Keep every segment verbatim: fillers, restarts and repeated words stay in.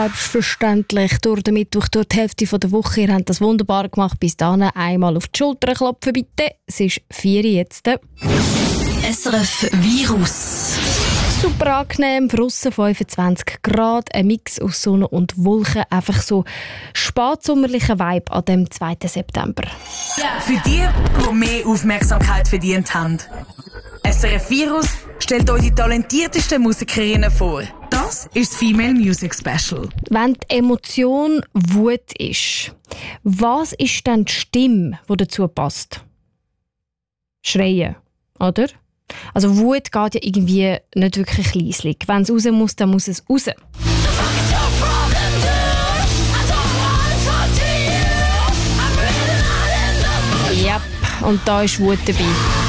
Selbstverständlich durch den Mittwoch, durch die Hälfte der Woche. Ihr habt das wunderbar gemacht. Bis dahin einmal auf die Schulter klopfen, bitte. Es ist vier jetzt. S R F Virus. Super angenehm, draussen fünfundzwanzig Grad, ein Mix aus Sonne und Wolken. Einfach so spätsommerlicher Vibe an dem zweiten September. Yeah. Für die, die mehr Aufmerksamkeit verdient haben. S R F Virus stellt euch die talentiertesten Musikerinnen vor. Das ist das Female Music Special. Wenn die Emotion Wut ist, was ist dann die Stimme, die dazu passt? Schreien, oder? Also Wut geht ja irgendwie nicht wirklich leislich. Wenn es raus muss, dann muss es raus. Ja, und da ist Wut dabei.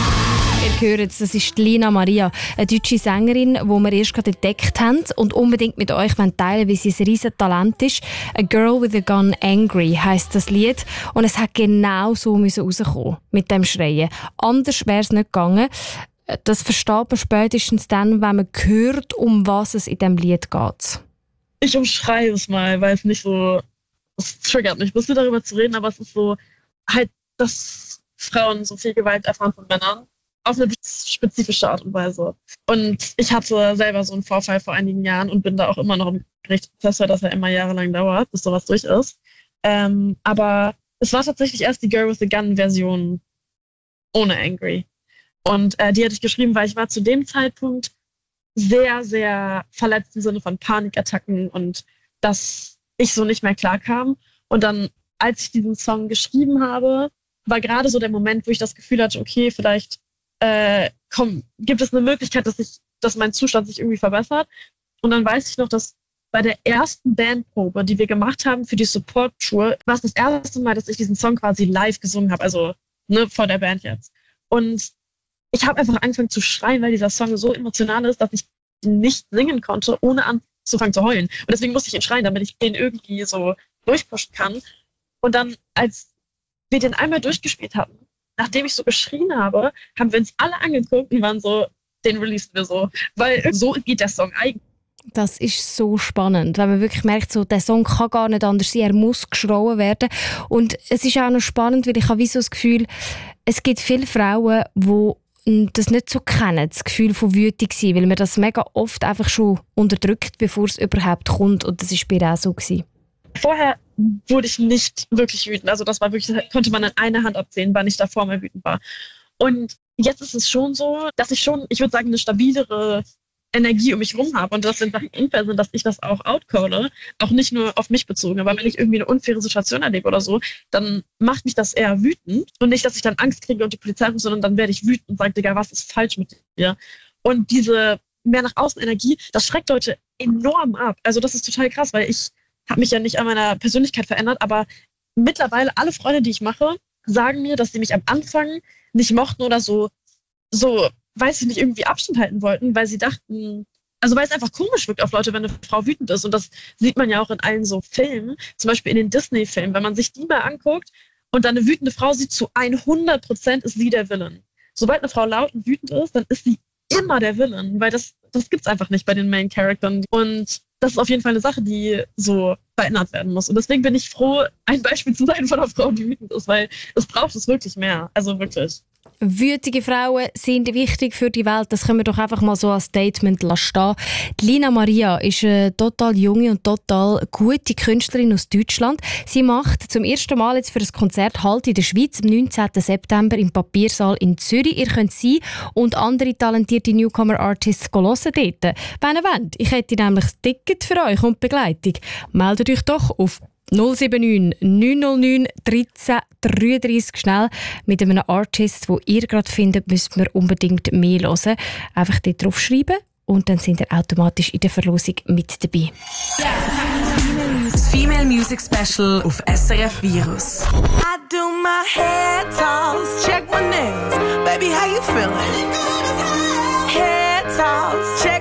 Ihr hört, das ist Lina Maria, eine deutsche Sängerin, die wir erst gerade entdeckt haben und unbedingt mit euch teilen, wie sie ein riesen Talent ist. «A Girl with a Gun Angry» heisst das Lied und es hat genau so rauskommen mit dem Schreien. Anders wäre es nicht gegangen. Das versteht man spätestens dann, wenn man hört, um was es in diesem Lied geht. Ich umschreie es mal, weil es nicht so... Es triggert mich, ein bisschen darüber zu reden, aber es ist so halt, dass Frauen so viel Gewalt erfahren von Männern. Auf eine spezifische Art und Weise. Und ich hatte selber so einen Vorfall vor einigen Jahren und bin da auch immer noch im Gerichtsprozess, weil das ja immer jahrelang dauert, bis sowas durch ist. Ähm, aber es war tatsächlich erst die Girl with the Gun Version ohne Angry. Und äh, die hatte ich geschrieben, weil ich war zu dem Zeitpunkt sehr, sehr verletzt im Sinne von Panikattacken und dass ich so nicht mehr klarkam. Und dann, als ich diesen Song geschrieben habe, war gerade so der Moment, wo ich das Gefühl hatte, okay, vielleicht Äh, komm, gibt es eine Möglichkeit, dass ich, dass mein Zustand sich irgendwie verbessert. Und dann weiß ich noch, dass bei der ersten Bandprobe, die wir gemacht haben für die Support-Tour, war es das erste Mal, dass ich diesen Song quasi live gesungen habe, also ne, vor der Band jetzt. Und ich habe einfach angefangen zu schreien, weil dieser Song so emotional ist, dass ich ihn nicht singen konnte, ohne anzufangen zu heulen. Und deswegen musste ich ihn schreien, damit ich den irgendwie so durchpushen kann. Und dann, als wir den einmal durchgespielt hatten, nachdem ich so geschrien habe, haben wir uns alle angeguckt und waren so, den releasen wir so. Weil so geht der Song eigentlich. Das ist so spannend, weil man wirklich merkt, so, der Song kann gar nicht anders sein, er muss geschrien werden. Und es ist auch noch spannend, weil ich habe wie so das Gefühl, es gibt viele Frauen, die das nicht so kennen, das Gefühl von wütig sein, weil man das mega oft einfach schon unterdrückt, bevor es überhaupt kommt. Und das war bei ihr auch so gewesen. Vorher wurde ich nicht wirklich wütend. Also das war wirklich, konnte man an einer Hand absehen, wann ich davor mal wütend war. Und jetzt ist es schon so, dass ich schon, ich würde sagen, eine stabilere Energie um mich rum habe und dass wenn Sachen unfair sind, dass ich das auch outcalle, auch nicht nur auf mich bezogen. Aber wenn ich irgendwie eine unfaire Situation erlebe oder so, dann macht mich das eher wütend und nicht, dass ich dann Angst kriege und die Polizei rufe, sondern dann werde ich wütend und sage, Digga, was ist falsch mit dir? Und diese mehr nach außen Energie, das schreckt Leute enorm ab. Also das ist total krass, weil ich habe mich ja nicht an meiner Persönlichkeit verändert, aber mittlerweile alle Freunde, die ich mache, sagen mir, dass sie mich am Anfang nicht mochten oder so, so, weiß ich nicht, irgendwie Abstand halten wollten, weil sie dachten, also weil es einfach komisch wirkt auf Leute, wenn eine Frau wütend ist. Und das sieht man ja auch in allen so Filmen, zum Beispiel in den Disney-Filmen, wenn man sich die mal anguckt und dann eine wütende Frau sieht, zu hundert Prozent ist sie der Villain. Sobald eine Frau laut und wütend ist, dann ist sie immer der Villain, weil das, das gibt's einfach nicht bei den Main-Charaktern. Und das ist auf jeden Fall eine Sache, die so verändert werden muss. Und deswegen bin ich froh, ein Beispiel zu sein von einer Frau, die wütend ist, weil es braucht es wirklich mehr. Also wirklich. Wütige Frauen sind wichtig für die Welt. Das können wir doch einfach mal so als Statement stehen. Die Lina Maria ist eine total junge und total gute Künstlerin aus Deutschland. Sie macht zum ersten Mal jetzt für ein Konzert Halt in der Schweiz am neunzehnten September im Papiersaal in Zürich. Ihr könnt sie und andere talentierte Newcomer-Artists hören dort. Wenn ihr wollt, ich hätte nämlich das Ticket für euch und Begleitung. Meldet euch doch auf null sieben neun neun null neun dreizehn dreiunddreißig schnell mit einem Artist, den ihr gerade findet, müsst ihr unbedingt mehr hören. Einfach dort drauf schreiben und dann sind ihr automatisch in der Verlosung mit dabei. Das Female Music Special auf S R F Virus. I do my hair toss, check my nails. Baby, how you feeling? Hair toss, check